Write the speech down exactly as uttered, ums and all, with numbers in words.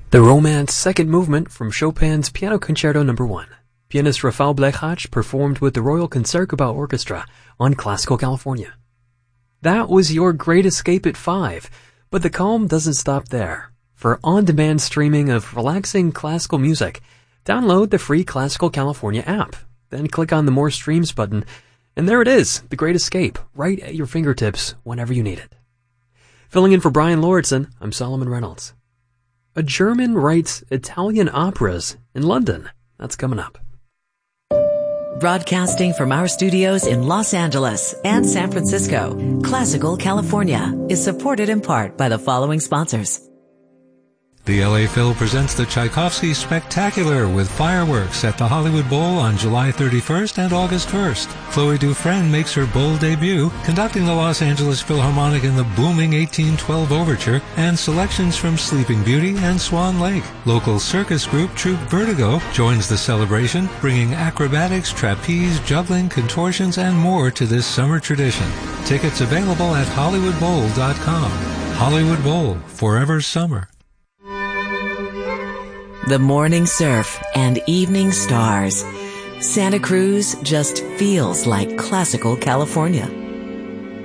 The Romance Second Movement from Chopin's Piano Concerto Number one. Pianist Rafał Blechacz performed with the Royal Concertgebouw Orchestra on Classical California. That was your Great Escape at five, but the calm doesn't stop there. For on-demand streaming of relaxing classical music, download the free Classical California app. Then click on the More Streams button, and there it is, The Great Escape, right at your fingertips whenever you need it. Filling in for Brian Lauritsen, I'm Solomon Reynolds. A German writes Italian operas in London. That's coming up. Broadcasting from our studios in Los Angeles and San Francisco, Classical California is supported in part by the following sponsors. The L A Phil presents the Tchaikovsky Spectacular with fireworks at the Hollywood Bowl on July thirty-first and August first. Chloe Dufresne makes her bowl debut, conducting the Los Angeles Philharmonic in the booming eighteen twelve Overture and selections from Sleeping Beauty and Swan Lake. Local circus group Troupe Vertigo joins the celebration, bringing acrobatics, trapeze, juggling, contortions, and more to this summer tradition. Tickets available at hollywood bowl dot com. Hollywood Bowl, forever summer. The morning surf and evening stars. Santa Cruz just feels like Classical California.